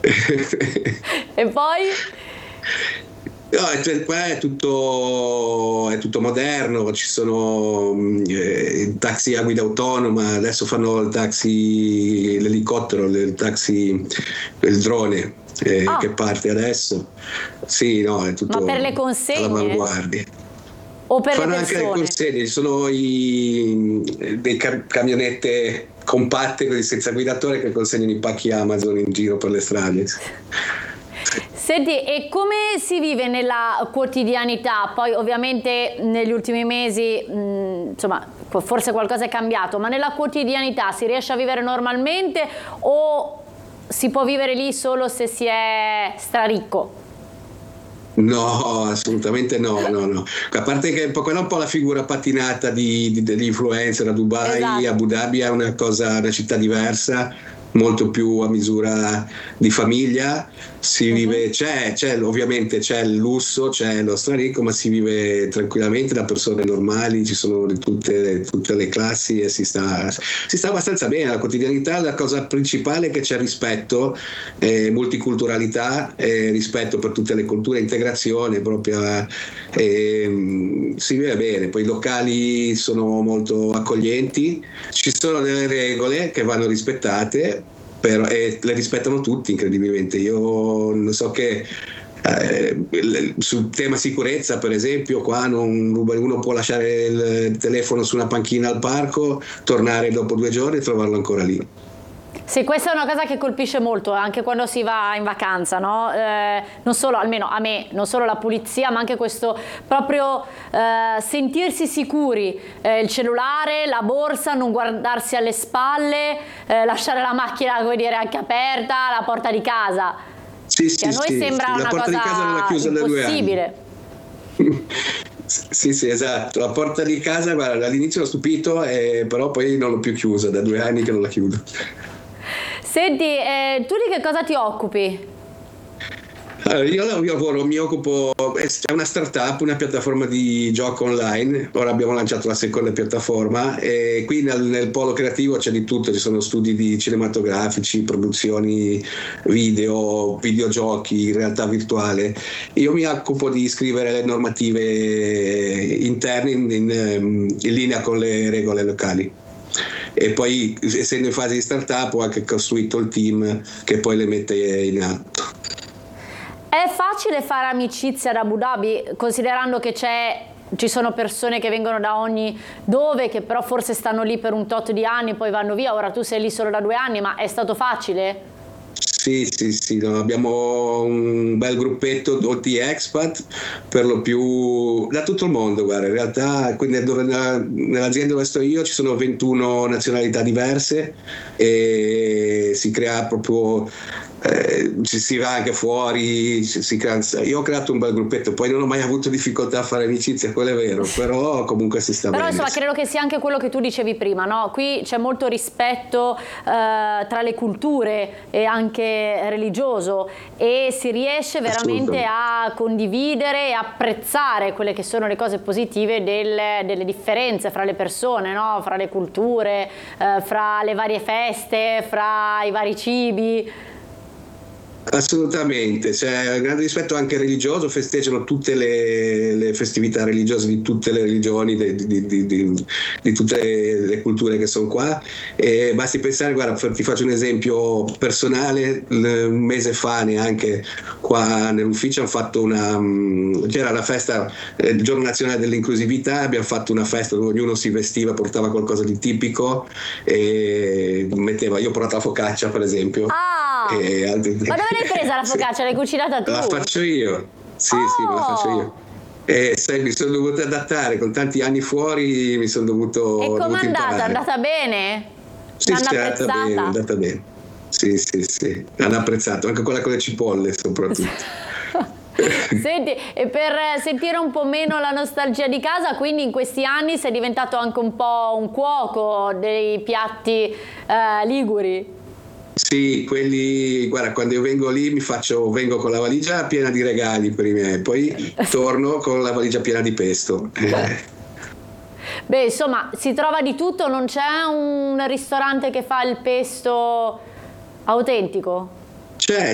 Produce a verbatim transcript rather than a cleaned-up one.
E poi? No, è, qua è tutto, è tutto moderno, ci sono eh, taxi a guida autonoma, adesso fanno il taxi, l'elicottero, il taxi, il drone eh, Ah. che parte adesso. Sì, no, è tutto Ma per le consegne? all'avanguardia. O per Fanno le anche le persone? consegne, ci sono i, dei cam- camionette compatte così senza guidatore che consegnano i pacchi Amazon in giro per le strade. Senti, e come si vive nella quotidianità? Poi ovviamente negli ultimi mesi, mh, insomma, forse qualcosa è cambiato, ma nella quotidianità si riesce a vivere normalmente o si può vivere lì solo se si è straricco? No, assolutamente no, no, no. A parte che quella è un po' la figura patinata di, di, degli influencer a Dubai, Esatto. Abu Dhabi è una cosa, una città diversa, molto più a misura di famiglia. Si vive, c'è, c'è ovviamente c'è il lusso, c'è lo straricco, ma si vive tranquillamente da persone normali, ci sono di tutte, tutte le classi e si sta, si sta abbastanza bene. La quotidianità, la cosa principale è che c'è rispetto, eh, multiculturalità, eh, rispetto per tutte le culture, integrazione proprio, eh, si vive bene. Poi i locali sono molto accoglienti, ci sono delle regole che vanno rispettate, però, e le rispettano tutti incredibilmente. Io non so che eh, sul tema sicurezza, per esempio, qua non, uno può lasciare il telefono su una panchina al parco, tornare dopo due giorni e trovarlo ancora lì. Sì, questa è una cosa che colpisce molto anche quando si va in vacanza, no? Eh, non solo, almeno a me, non solo la pulizia, ma anche questo proprio eh, sentirsi sicuri, eh, il cellulare, la borsa, non guardarsi alle spalle, eh, lasciare la macchina, come dire, anche aperta, la porta di casa. Sì, sì, che a noi sì, sembra la una porta cosa di casa non l'ha chiusa da due anni. impossibile. Sì, sì, esatto. La porta di casa, guarda, all'inizio l'ho stupito, eh, però poi non l'ho più chiusa, da due anni che non la chiudo. Senti, eh, tu di che cosa ti occupi? Allora, io, io lavoro, mi occupo, è una startup, una piattaforma di gioco online. Ora abbiamo lanciato la seconda piattaforma e qui nel, nel polo creativo c'è di tutto, ci sono studi di cinematografici, produzioni video, videogiochi, realtà virtuale. Io mi occupo di scrivere le normative interne in, in, in linea con le regole locali. E poi, essendo in fase di startup, ho anche costruito il team che poi le mette in atto. È facile fare amicizia ad Abu Dhabi, considerando che c'è, ci sono persone che vengono da ogni dove, che però forse stanno lì per un tot di anni, poi vanno via. Ora tu sei lì solo da due anni, ma è stato facile? Sì, sì, sì, no, abbiamo un bel gruppetto di expat, per lo più da tutto il mondo, guarda, in realtà quindi dove, nell'azienda dove sto io ci sono ventuno nazionalità diverse e si crea proprio, eh, ci si va anche fuori, ci, si crea, io ho creato un bel gruppetto, poi non ho mai avuto difficoltà a fare amicizia, quello è vero, però comunque si sta Però bene. insomma credo che sia anche quello che tu dicevi prima, no? Qui c'è molto rispetto eh, tra le culture e anche religioso e si riesce veramente a condividere e apprezzare quelle che sono le cose positive del, delle differenze fra le persone, no? Fra le culture, eh, fra le varie feste, fra i vari cibi. Assolutamente, c'è un grande rispetto anche religioso, festeggiano tutte le, le festività religiose di tutte le religioni, di, di, di, di, di tutte le, le culture che sono qua. E basti pensare, guarda, ti faccio un esempio personale, un mese fa neanche qua nell'ufficio hanno fatto una, c'era la festa, il giorno nazionale dell'inclusività, abbiamo fatto una festa dove ognuno si vestiva, portava qualcosa di tipico e metteva, io ho portato la focaccia per esempio. Ah, e altri... ma dove l'hai presa la focaccia? L'hai cucinata tu? La faccio io, sì, oh. sì, me la faccio io. E sai, mi sono dovuto adattare, con tanti anni fuori mi sono dovuto E com'è andata? È imparare. andata bene? Sì, sì, è andata bene, è andata bene. Sì, sì, sì, hanno apprezzato, anche quella con le cipolle soprattutto. Senti, e per sentire un po' meno la nostalgia di casa, quindi in questi anni sei diventato anche un po' un cuoco dei piatti eh, liguri? Sì, quelli, guarda, quando io vengo lì mi faccio, vengo con la valigia piena di regali per i miei, poi torno con la valigia piena di pesto. Beh, insomma, si trova di tutto, non c'è un ristorante che fa il pesto autentico?